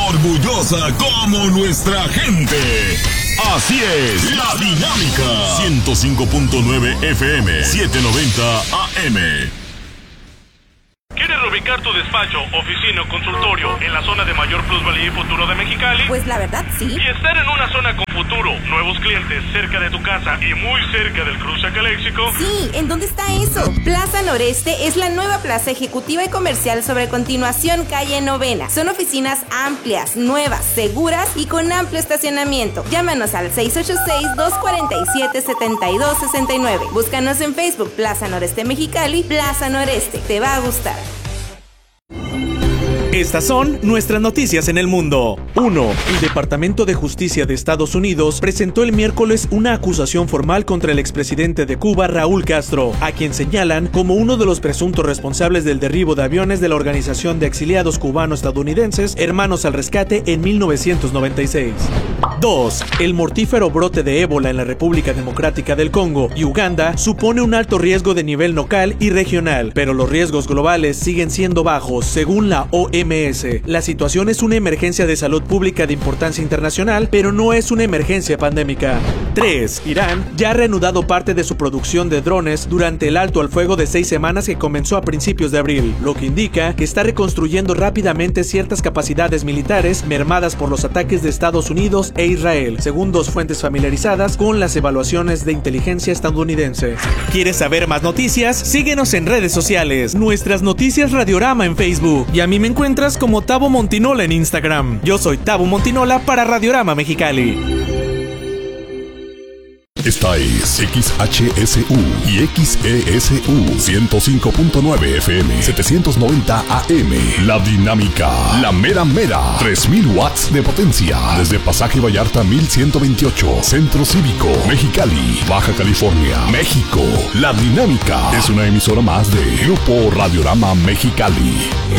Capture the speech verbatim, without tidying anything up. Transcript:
orgullosa como nuestra gente. Así es, La Dinámica. ciento cinco punto nueve F M, setecientos noventa A M. ¿Quieres reubicar tu despacho, oficina o consultorio en la zona de mayor plusvalía y futuro de Mexicali? Pues la verdad, sí. Y estar en una zona con futuro, nuevos clientes cerca de tu casa y muy cerca del cruce a Caléxico. Sí, ¿en dónde está eso? Plaza Noreste es la nueva plaza ejecutiva y comercial sobre Continuación Calle Novena. Son oficinas amplias, nuevas, seguras y con amplio estacionamiento. Llámanos al seis ocho seis, dos cuatro siete, siete dos seis nueve. Búscanos en Facebook, Plaza Noreste Mexicali, Plaza Noreste. Te va a gustar. Estas son nuestras noticias en el mundo. uno. El Departamento de Justicia de Estados Unidos presentó el miércoles una acusación formal contra el expresidente de Cuba, Raúl Castro, a quien señalan como uno de los presuntos responsables del derribo de aviones de la Organización de Exiliados Cubano-Estadounidenses Hermanos al Rescate en mil novecientos noventa y seis. dos. El mortífero brote de ébola en la República Democrática del Congo y Uganda supone un alto riesgo de nivel local y regional, pero los riesgos globales siguen siendo bajos, según la O M S. La situación es una emergencia de salud pública de importancia internacional, pero no es una emergencia pandémica. tres. Irán ya ha reanudado parte de su producción de drones durante el alto al fuego de seis semanas que comenzó a principios de abril, lo que indica que está reconstruyendo rápidamente ciertas capacidades militares mermadas por los ataques de Estados Unidos e Israel, según dos fuentes familiarizadas con las evaluaciones de inteligencia estadounidense. ¿Quieres saber más noticias? Síguenos en redes sociales. Nuestras noticias Radiorama en Facebook. Y a mí me encuentras como Tabo Montinola en Instagram. Yo soy Tabo Montinola para Radiorama Mexicali. Esta es X H S U y X E S U ciento cinco punto nueve F M, setecientos noventa A M. La Dinámica, la mera mera, tres mil watts de potencia. Desde Pasaje Vallarta mil ciento veintiocho, Centro Cívico, Mexicali, Baja California, México. La Dinámica es una emisora más de Grupo Radiorama Mexicali.